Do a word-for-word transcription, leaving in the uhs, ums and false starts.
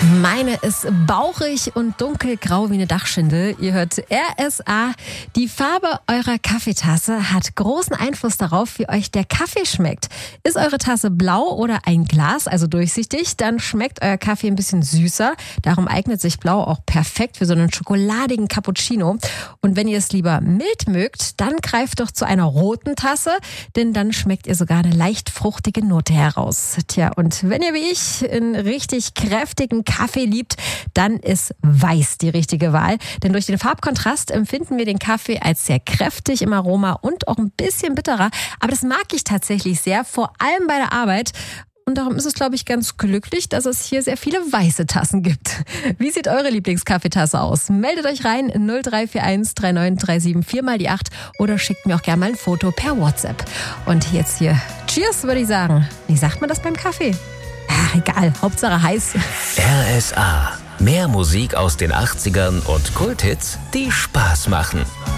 Meine ist bauchig und dunkelgrau wie eine Dachschindel. Ihr hört R S A. Die Farbe eurer Kaffeetasse hat großen Einfluss darauf, wie euch der Kaffee schmeckt. Ist eure Tasse blau oder ein Glas, also durchsichtig, dann schmeckt euer Kaffee ein bisschen süßer. Darum eignet sich Blau auch perfekt für so einen schokoladigen Cappuccino. Und wenn ihr es lieber mild mögt, dann greift doch zu einer roten Tasse, denn dann schmeckt ihr sogar eine leicht fruchtige Note heraus. Tja, und wenn ihr wie ich einen richtig kräftigen Kaffee liebt, dann ist Weiß die richtige Wahl. Denn durch den Farbkontrast empfinden wir den Kaffee als sehr kräftig im Aroma und auch ein bisschen bitterer. Aber das mag ich tatsächlich sehr, vor allem bei der Arbeit. Und darum ist es, glaube ich, ganz glücklich, dass es hier sehr viele weiße Tassen gibt. Wie sieht eure Lieblingskaffeetasse aus? Meldet euch rein null drei vier eins drei neun drei sieben vier mal die acht oder schickt mir auch gerne mal ein Foto per WhatsApp. Und jetzt hier Cheers, würde ich sagen. Wie sagt man das beim Kaffee? Ach, egal, Hauptsache heiß. R S A. Mehr Musik aus den achtzigern und Kulthits, die Spaß machen.